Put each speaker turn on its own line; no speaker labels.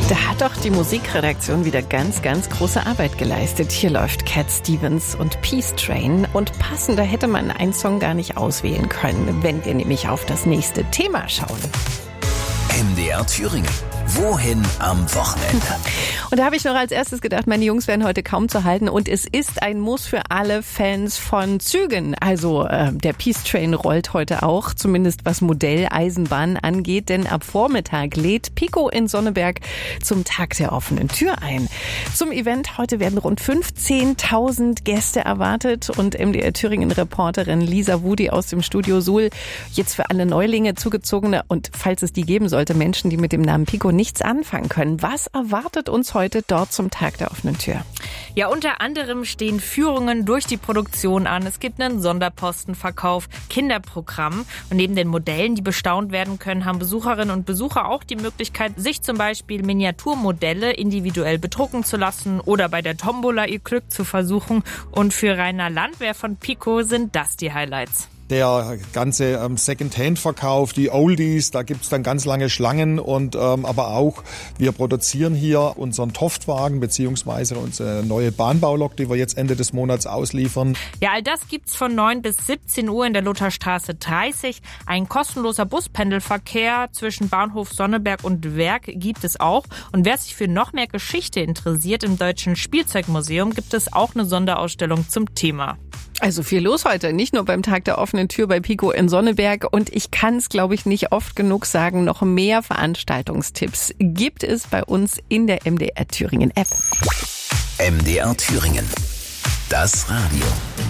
Da hat doch die Musikredaktion wieder ganz, ganz große Arbeit geleistet. Hier läuft Cat Stevens und Peace Train. Und passender hätte man einen Song gar nicht auswählen können, wenn wir nämlich auf das nächste Thema schauen.
MDR Thüringen. Wohin am Wochenende?
Und da habe ich noch als erstes gedacht, meine Jungs werden heute kaum zu halten. Und es ist ein Muss für alle Fans von Zügen. Also der Peace Train rollt heute auch, zumindest was Modelleisenbahn angeht. Denn ab Vormittag lädt Pico in Sonneberg zum Tag der offenen Tür ein. Zum Event heute werden rund 15.000 Gäste erwartet. Und MDR Thüringen-Reporterin Lisa Wudi aus dem Studio Suhl, jetzt für alle Neulinge, Zugezogene und falls es die geben sollte, Menschen, die mit dem Namen Pico nichts anfangen können. Was erwartet uns heute dort zum Tag der offenen Tür?
Ja, unter anderem stehen Führungen durch die Produktion an. Es gibt einen Sonderpostenverkauf, Kinderprogramm. Und neben den Modellen, die bestaunt werden können, haben Besucherinnen und Besucher auch die Möglichkeit, sich zum Beispiel Miniaturmodelle individuell bedrucken zu lassen oder bei der Tombola ihr Glück zu versuchen. Und für Rainer Landwehr von Pico sind das die Highlights.
Der ganze Second-Hand-Verkauf, die Oldies, da gibt's dann ganz lange Schlangen und aber auch, wir produzieren hier unseren Toftwagen beziehungsweise unsere neue Bahnbaulok, die wir jetzt Ende des Monats ausliefern.
Ja, all das gibt's von 9 bis 17 Uhr in der Lutherstraße 30. Ein kostenloser Buspendelverkehr zwischen Bahnhof Sonneberg und Werk gibt es auch. Und wer sich für noch mehr Geschichte interessiert, im Deutschen Spielzeugmuseum gibt es auch eine Sonderausstellung zum Thema.
Also viel los heute, nicht nur beim Tag der offenen Tür bei Pico in Sonneberg. Und ich kann es, glaube ich, nicht oft genug sagen, noch mehr Veranstaltungstipps gibt es bei uns in der MDR Thüringen App.
MDR Thüringen. Das Radio.